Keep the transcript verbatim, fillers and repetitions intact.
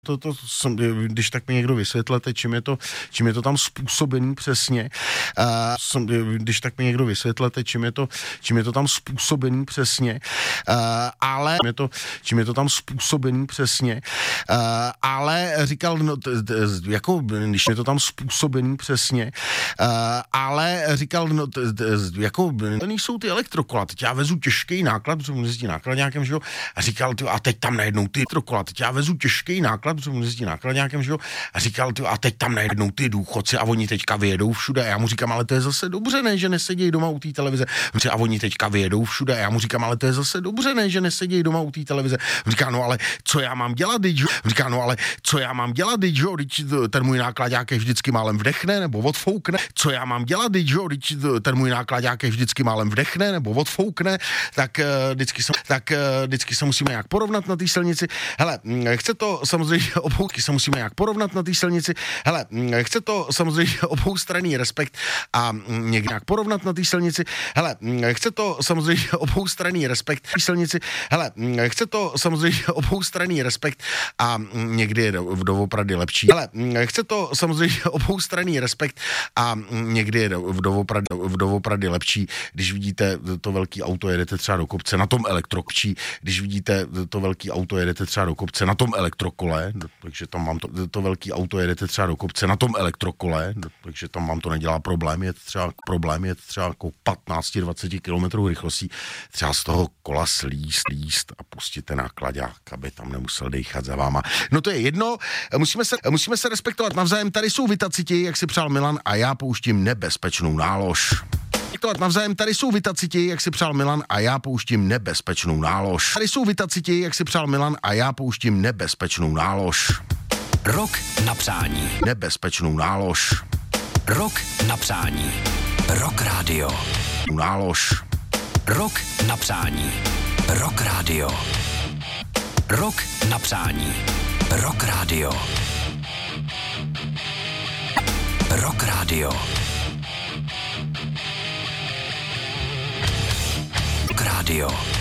To, to jsem, když tak mi někdo vysvětlete, čím je to, čím je to tam způsobený přesně, uh, jsem, když tak mi někdo vysvětlete, čím je to, čím je to tam způsobený přesně, uh, ale je to, čím je to tam způsobený přesně, uh, ale říkal, no, t, t, jako, když je to tam způsobený přesně, uh, ale říkal, no, t, t, jako, jsou ty elektrokola, teď já vezu těžký náklad, protože mu jezdí náklad nějakým, že jo, a říkal, ty, a teď tam najednou ty elektrokola, teď já vezu těžký náklad, protože mu jezdí náklad nějakým, že jo, a říkal, ty, a teď tam najednou ty důchodci a oni teďka vyjedou všude, a já mu říkám, ale to je zase dobře, ne, že nesedějí doma u té televize, a oni teďka vyjedou všude, a já mu říkám, ale to je zase dobře, ne, že nesedějí doma u té televize, říká, no ale co já mám dělat, teď, říká, no ale co já mám dělat, teď, jo, teď ten můj nákladák vždycky málem vdechne, nebo odfoukne, co já mám dělat, teď, jo, teď ten můj nákladák vždycky málem vdechne, nebo odfoukne, tak vždycky se, tak vždycky se musíme nějak porovnat na té silnici. Hele, chce to samozřejmě obouky se musíme nějak porovnat na té silnici. Hele, chce to samozřejmě oboustranný respekt a někdy nějak porovnat na té silnici. Hele, chce to samozřejmě oboustranný respekt na té silnici. Hele, chce to samozřejmě oboustranný respekt a někdy je doopravdy lepší. Hele, chce to samozřejmě oboustranný respekt a někdy je doopravdy, doopravdy lepší, když vidíte to velký auto, jedete třeba do kopce na tom elektrokčí, když vidíte to velký auto, jedete třeba do kopce na tom elektrokole, takže tam vám to, to velký auto, jedete třeba do kopce na tom elektrokole, takže tam vám to nedělá problém, je třeba problém, je třeba jako patnáct dvacet kilometrů rychlostí, třeba z toho kola slíst, slíst a pustit ten nákladák, aby tam nemusel dejchat za váma. No to je jedno, musíme se, musíme se respektovat navzájem, tady jsou vytaciti, jak si přál Milan, a já pouštím nebezpečnou nálož. Navzájem, tady jsou vytaciti, jak si přál Milan, a já pouštím nebezpečnou nálož. Tady jsou vytaciti, jak si přál Milan, a já pouštím nebezpečnou nálož. Rok na přání. Nebezpečnou nálož. Rok na přání. Rock Radio. Nálož. Rok na přání. Rock Radio. Rok na přání. Rock Radio. Rock Radio. Rock Radio.